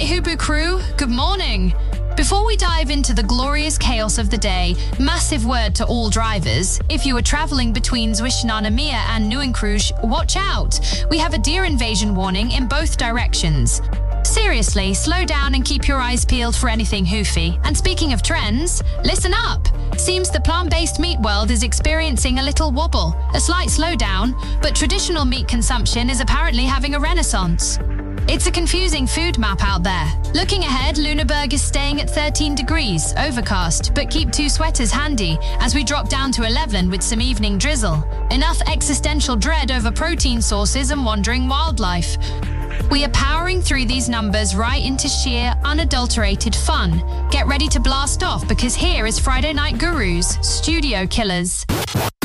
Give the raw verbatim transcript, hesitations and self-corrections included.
Hubu crew, good morning. Before we dive into the glorious chaos of the day, massive word to all drivers. If you are traveling between Zwishnanamia and Nieuwenkruge, watch out. We have a deer invasion warning in both directions. Seriously, slow down and keep your eyes peeled for anything hoofy. And speaking of trends, listen up. Seems the plant-based meat world is experiencing a little wobble, a slight slowdown, but traditional meat consumption is apparently having a renaissance. It's a confusing food map out there. Looking ahead, Lüneburg is staying at thirteen degrees, overcast, but keep two sweaters handy as we drop down to eleven with some evening drizzle. Enough existential dread over protein sources and wandering wildlife. We are powering through these numbers right into sheer, unadulterated fun. Get ready to blast off because here is Friday Night Gurus, Studio Killers.